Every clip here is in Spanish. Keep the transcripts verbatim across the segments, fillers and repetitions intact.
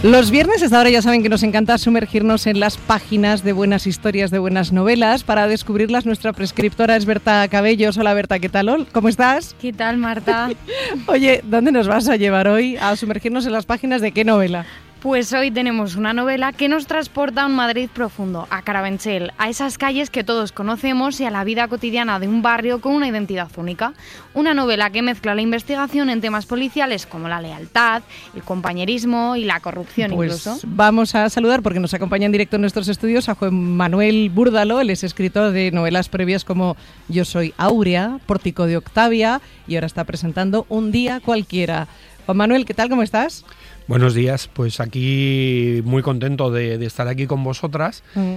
Los viernes hasta ahora ya saben que nos encanta sumergirnos en las páginas de buenas historias, de buenas novelas. Para descubrirlas, nuestra prescriptora es Berta Cabellos. Hola Berta, ¿qué tal? ¿Cómo estás? ¿Qué tal, Marta? Oye, ¿dónde nos vas a llevar hoy a sumergirnos en las páginas de qué novela? Pues hoy tenemos una novela que nos transporta a un Madrid profundo, a Carabanchel, a esas calles que todos conocemos y a la vida cotidiana de un barrio con una identidad única. Una novela que mezcla la investigación en temas policiales como la lealtad, el compañerismo y la corrupción pues incluso. Vamos a saludar porque nos acompaña en directo en nuestros estudios a Juan Manuel Búrdalo. Él es escritor de novelas previas como Yo soy Aurea, Pórtico de Octavia y ahora está presentando Un día cualquiera. Juan Manuel, ¿qué tal? ¿Cómo estás? Buenos días, pues aquí muy contento de, de estar aquí con vosotras mm.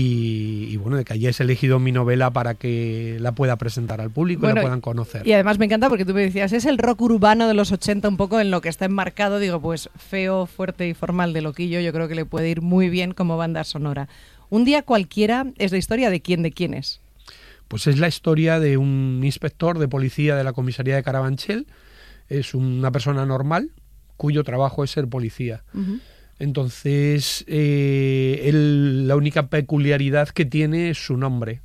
y, y bueno, de que hayáis elegido mi novela para que la pueda presentar al público bueno, y la puedan conocer. Y además me encanta porque tú me decías, es el rock urbano de los ochenta un poco en lo que está enmarcado, digo, pues feo, fuerte y formal de Loquillo, yo creo que le puede ir muy bien como banda sonora. Un día cualquiera es la historia de quién, de quién es. Pues es la historia de un inspector de policía de la comisaría de Carabanchel, es una persona normal, cuyo trabajo es ser policía. Uh-huh. Entonces, eh, él, la única peculiaridad que tiene es su nombre.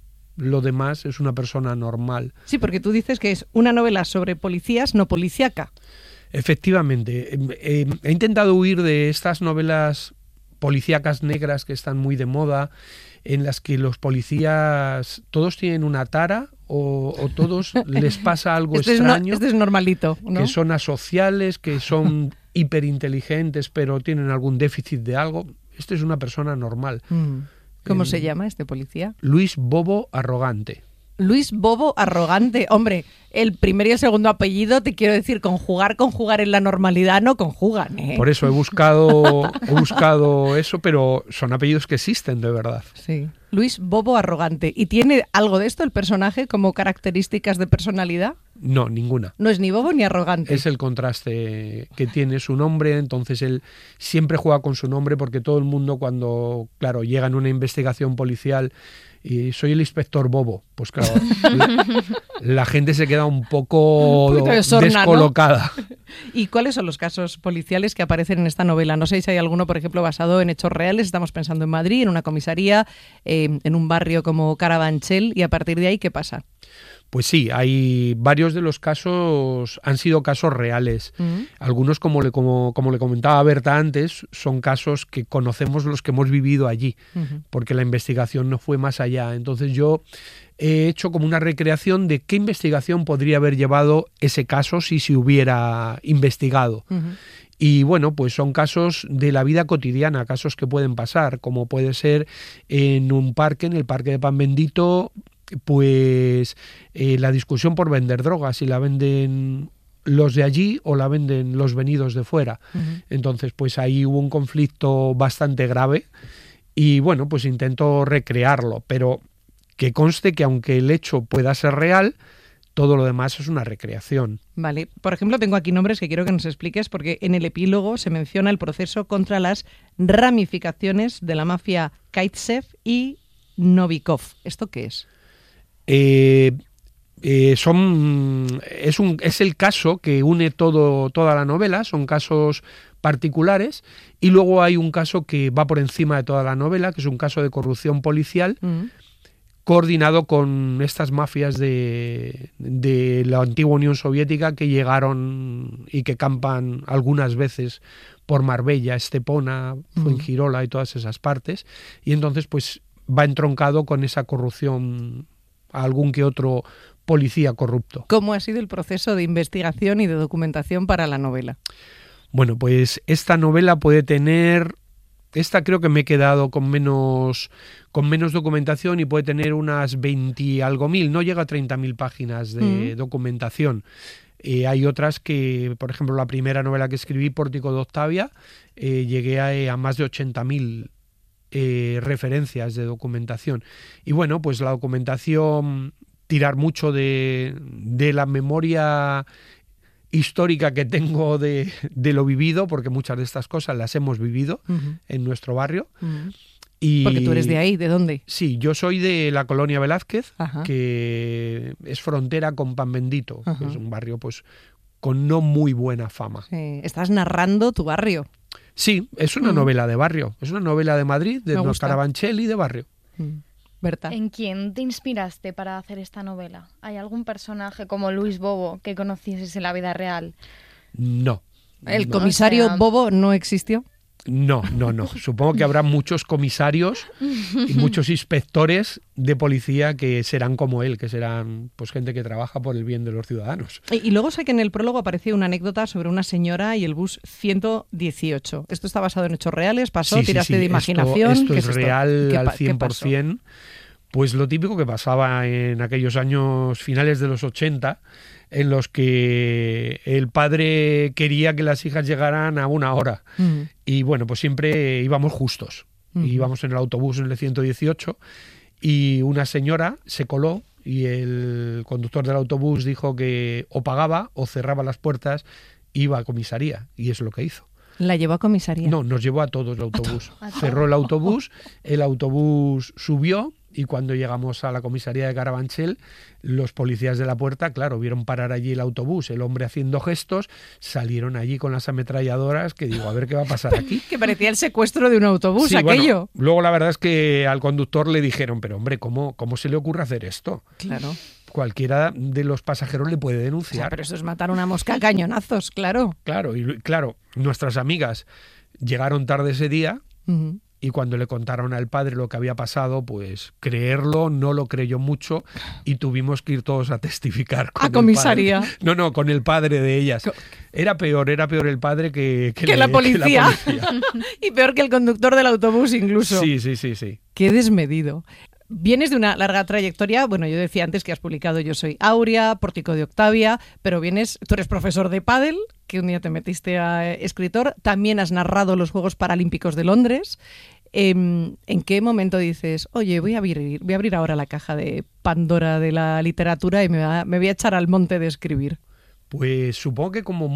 Lo demás es una persona normal. Sí, porque tú dices que es una novela sobre policías, no policíaca. Efectivamente. Eh, he intentado huir de estas novelas policíacas negras que están muy de moda, en las que los policías todos tienen una tara o, o todos les pasa algo este extraño. Es no, este es normalito, ¿no? Que son asociales, que son hiperinteligentes, pero tienen algún déficit de algo. Este es una persona normal. Mm. ¿Cómo eh, se llama este policía? Luis Bobo Arrogante. Luis Bobo Arrogante. Hombre, el primer y el segundo apellido, te quiero decir, conjugar, conjugar en la normalidad no conjugan, ¿eh? Por eso he buscado, he buscado eso, pero son apellidos que existen de verdad. Sí. Luis Bobo Arrogante. ¿Y tiene algo de esto el personaje como características de personalidad? No, ninguna. No es ni bobo ni arrogante. Es el contraste que tiene su nombre, entonces él siempre juega con su nombre porque todo el mundo cuando, claro, llega en una investigación policial y soy el inspector Bobo, pues claro, la, la gente se queda un poco un de sorna, descolocada. ¿no? ¿Y cuáles son los casos policiales que aparecen en esta novela? No sé si hay alguno, por ejemplo, basado en hechos reales. Estamos pensando en Madrid, en una comisaría, eh, en un barrio como Carabanchel, y a partir de ahí, ¿qué pasa? Pues sí, hay varios de los casos han sido casos reales. Uh-huh. Algunos, como le, como, como le comentaba Berta antes, son casos que conocemos los que hemos vivido allí, uh-huh. porque la investigación no fue más allá. Entonces yo he hecho como una recreación de qué investigación podría haber llevado ese caso si se hubiera investigado. Uh-huh. Y bueno, pues son casos de la vida cotidiana, casos que pueden pasar, como puede ser en un parque, en el Parque de Pan Bendito, pues eh, la discusión por vender drogas, si la venden los de allí o la venden los venidos de fuera. Uh-huh. Entonces, pues ahí hubo un conflicto bastante grave y bueno, pues intento recrearlo, pero que conste que aunque el hecho pueda ser real, todo lo demás es una recreación. Vale, por ejemplo, tengo aquí nombres que quiero que nos expliques porque en el epílogo se menciona el proceso contra las ramificaciones de la mafia Kaitsev y Novikov. ¿Esto qué es? Eh, eh, son es un es el caso que une todo toda la novela, son casos particulares y luego hay un caso que va por encima de toda la novela, que es un caso de corrupción policial mm. coordinado con estas mafias de, de la antigua Unión Soviética que llegaron y que campan algunas veces por Marbella, Estepona, Fuengirola mm. y todas esas partes, y entonces pues va entroncado con esa corrupción a algún que otro policía corrupto. ¿Cómo ha sido el proceso de investigación y de documentación para la novela? Bueno, pues esta novela puede tener, esta creo que me he quedado con menos, con menos documentación y puede tener unas veinte y algo mil, no llega a treinta mil páginas de mm. documentación. Eh, hay otras que, por ejemplo, la primera novela que escribí, Pórtico de Octavia, eh, llegué a, a más de ochenta mil Eh, referencias de documentación. Y bueno, pues la documentación, tirar mucho de, de la memoria histórica que tengo de, de lo vivido, porque muchas de estas cosas las hemos vivido uh-huh. en nuestro barrio. Uh-huh. Y, porque tú eres de ahí, ¿de dónde? Sí, yo soy de la colonia Velázquez, uh-huh. que es frontera con Pan Bendito, uh-huh. que es un barrio pues con no muy buena fama. Sí. Estás narrando tu barrio. Sí, es una mm. novela de barrio, es una novela de Madrid, de Carabanchel y de barrio. Mm. Berta. ¿En quién te inspiraste para hacer esta novela? ¿Hay algún personaje como Luis Bobo que conocieses en la vida real? No. ¿El no. comisario o sea... Bobo no existió? No, no, no. Supongo que habrá muchos comisarios y muchos inspectores de policía que serán como él, que serán pues gente que trabaja por el bien de los ciudadanos. Y, y luego sé que en el prólogo apareció una anécdota sobre una señora y el bus ciento dieciocho. ¿Esto está basado en hechos reales? ¿Pasó? Sí, ¿Tiraste sí, sí. de imaginación? Esto, esto es, es real esto? al cien por ciento. Pues lo típico que pasaba en aquellos años finales de los ochenta, en los que el padre quería que las hijas llegaran a una hora. Uh-huh. Y bueno, pues siempre íbamos justos. Uh-huh. Íbamos en el autobús en el ciento dieciocho y una señora se coló y el conductor del autobús dijo que o pagaba o cerraba las puertas, iba a comisaría. Y es lo que hizo. ¿La llevó a comisaría? No, nos llevó a todos el autobús. ¿A to- a Cerró el autobús, el autobús subió y cuando llegamos a la comisaría de Carabanchel, los policías de la puerta, claro, vieron parar allí el autobús, el hombre haciendo gestos, salieron allí con las ametralladoras, que digo, a ver qué va a pasar aquí. Que parecía el secuestro de un autobús, sí, aquello. Bueno, luego la verdad es que al conductor le dijeron, pero hombre, ¿cómo, cómo se le ocurre hacer esto? Claro. Cualquiera de los pasajeros le puede denunciar. O sea, pero eso es matar una mosca a cañonazos, claro. Claro, y claro, nuestras amigas llegaron tarde ese día, uh-huh. y cuando le contaron al padre lo que había pasado, pues creerlo no lo creyó mucho y tuvimos que ir todos a testificar con a el comisaría. Padre. No, no, con el padre de ellas. Era peor, era peor el padre que, que, que, la, la policía. que la policía. Y peor que el conductor del autobús incluso. Sí, sí, sí, sí. Qué desmedido. Vienes de una larga trayectoria, bueno, yo decía antes que has publicado Yo soy Aurea, Pórtico de Octavia, pero vienes, tú eres profesor de pádel, que un día te metiste a escritor, también has narrado los Juegos Paralímpicos de Londres. Eh, ¿En qué momento dices, oye, voy a abrir, voy a abrir ahora la caja de Pandora de la literatura y me, va, me voy a echar al monte de escribir? Pues supongo que como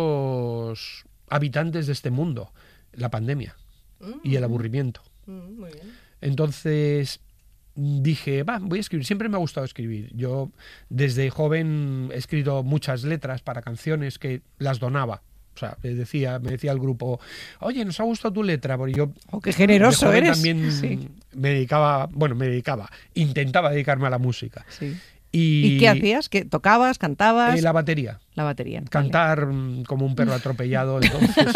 muchos habitantes de este mundo, la pandemia mm-hmm. y el aburrimiento. Mm, muy bien. Entonces dije, va, voy a escribir. Siempre me ha gustado escribir. Yo desde joven he escrito muchas letras para canciones que las donaba. O sea, me decía, me decía el grupo, oye, nos ha gustado tu letra, porque yo oh, qué generoso de eres. También sí. me dedicaba, bueno, me dedicaba, intentaba dedicarme a la música. Sí. Y, ¿Y qué hacías? ¿Qué, ¿Tocabas? ¿Cantabas? Eh, la batería. La batería. Cantar vale. como un perro atropellado, entonces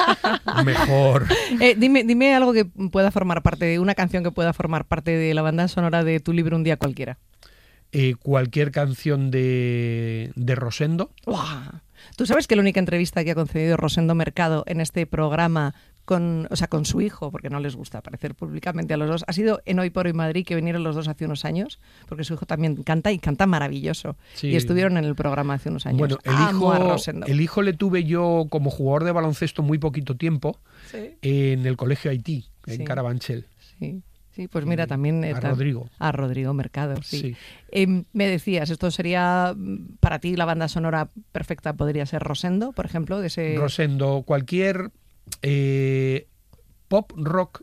mejor. Eh, dime, dime algo que pueda formar parte de una canción que pueda formar parte de la banda sonora de tu libro Un día cualquiera. Eh, cualquier canción de, de Rosendo. ¡Wow! Tú sabes que la única entrevista que ha concedido Rosendo Mercado en este programa con, o sea, con su hijo, porque no les gusta aparecer públicamente a los dos, ha sido en Hoy por Hoy Madrid, que vinieron los dos hace unos años, porque su hijo también canta y canta maravilloso. Sí. Y estuvieron en el programa hace unos años. Bueno, el Amo hijo, a Rosendo. el hijo le tuve yo como jugador de baloncesto muy poquito tiempo, ¿sí? En el colegio Haití, en sí. Carabanchel. Sí. Sí, pues mira, también... Eh, a tan, Rodrigo. A Rodrigo Mercado, sí. sí. Eh, me decías, esto sería, para ti, la banda sonora perfecta podría ser Rosendo, por ejemplo, de ese... Rosendo, cualquier eh, pop rock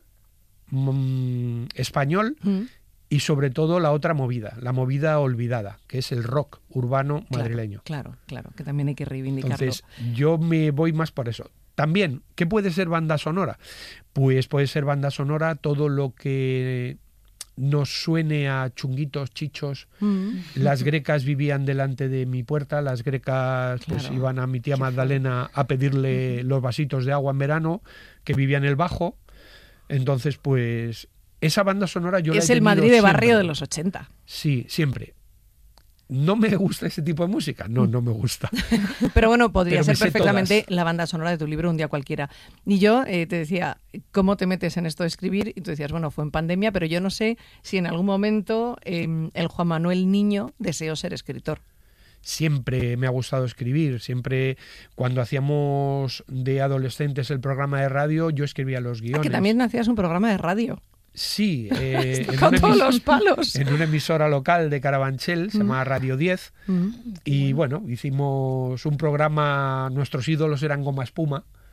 mm, español mm. y sobre todo la otra movida, la movida olvidada, que es el rock urbano madrileño. Claro, claro, claro, que también hay que reivindicarlo. Entonces, yo me voy más por eso. También, ¿qué puede ser banda sonora? Pues puede ser banda sonora todo lo que nos suene a chunguitos, chichos. Mm. Las grecas vivían delante de mi puerta, las grecas claro. pues iban a mi tía Magdalena a pedirle los vasitos de agua en verano, que vivía en el Bajo. Entonces, pues, esa banda sonora yo la he Es el Madrid de siempre. barrio de los ochenta. Sí, siempre. ¿No me gusta ese tipo de música? No, no me gusta. Pero bueno, podría Pero ser perfectamente todas. La banda sonora de tu libro Un día cualquiera. Y yo eh, te decía, ¿cómo te metes en esto de escribir? Y tú decías, bueno, fue en pandemia, pero yo no sé si en algún momento eh, el Juan Manuel niño deseó ser escritor. Siempre me ha gustado escribir, siempre cuando hacíamos de adolescentes el programa de radio, yo escribía los guiones. Ah, que también hacías un programa de radio. Sí, eh, en, con una todos los palos. en una emisora local de Carabanchel, se mm. llama Radio diez, mm. y bueno, hicimos un programa, nuestros ídolos eran Goma Espuma,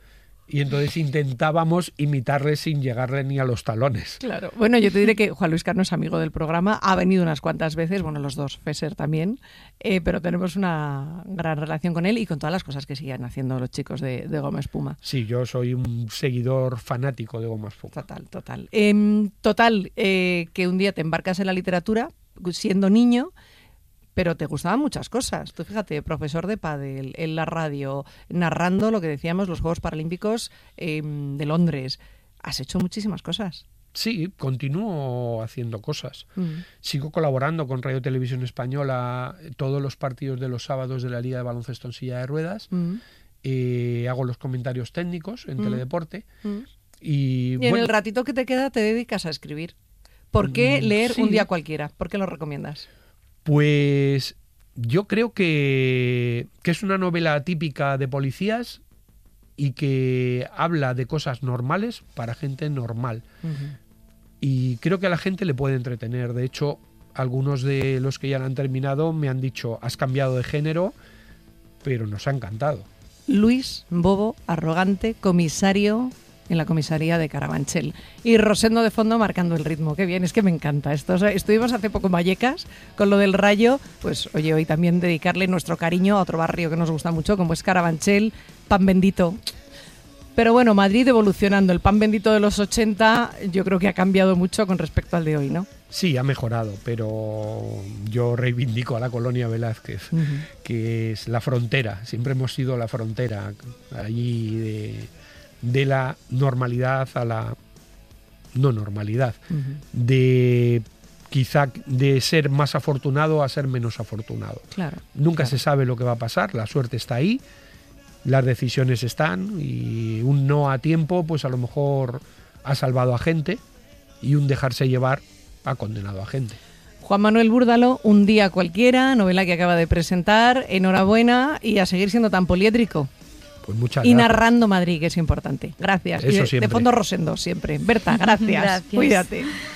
Y entonces intentábamos imitarle sin llegarle ni a los talones. Claro. Bueno, yo te diré que Juan Luis Cano es amigo del programa, ha venido unas cuantas veces, bueno, los dos, Fesser también, eh, pero tenemos una gran relación con él y con todas las cosas que siguen haciendo los chicos de, de Goma Espuma. Sí, yo soy un seguidor fanático de Goma Espuma. Total, total. Eh, total, eh, que un día te embarcas en la literatura, siendo niño, pero te gustaban muchas cosas. Tú fíjate, profesor de pádel, en la radio, narrando lo que decíamos, los Juegos Paralímpicos eh, de Londres. Has hecho muchísimas cosas. Sí, continúo haciendo cosas. Mm. Sigo colaborando con Radio Televisión Española todos los partidos de los sábados de la Liga de Baloncesto en Silla de Ruedas. Mm. Eh, hago los comentarios técnicos en Mm. Teledeporte. Mm. Y, Y bueno, en el ratito que te queda te dedicas a escribir. ¿Por qué Mm, leer sí. un día cualquiera? ¿Por qué lo recomiendas? Pues yo creo que, que es una novela típica de policías y que habla de cosas normales para gente normal. Uh-huh. Y creo que a la gente le puede entretener. De hecho, algunos de los que ya la han terminado me han dicho, has cambiado de género, pero nos ha encantado. Luis Bobo, arrogante, comisario en la comisaría de Carabanchel. Y Rosendo de fondo marcando el ritmo. Qué bien, es que me encanta esto. O sea, estuvimos hace poco en Vallecas con lo del Rayo. Pues oye, hoy también dedicarle nuestro cariño a otro barrio que nos gusta mucho, como es Carabanchel, pan bendito. Pero bueno, Madrid evolucionando. El pan bendito de los ochenta yo creo que ha cambiado mucho con respecto al de hoy, ¿no? Sí, ha mejorado, pero yo reivindico a la Colonia Velázquez, Uh-huh. que es la frontera. Siempre hemos sido la frontera allí de, de la normalidad a la no normalidad. Uh-huh. De quizá de ser más afortunado a ser menos afortunado. Claro. Nunca claro. se sabe lo que va a pasar, la suerte está ahí, las decisiones están y un no a tiempo pues a lo mejor ha salvado a gente y un dejarse llevar ha condenado a gente. Juan Manuel Búrdalo, Un día cualquiera, novela que acaba de presentar. Enhorabuena y a seguir siendo tan poliédrico. Pues muchas Y gracias. narrando Madrid, que es importante. Gracias. Eso y de, siempre. de fondo Rosendo, siempre. Berta, gracias. Gracias. Cuídate.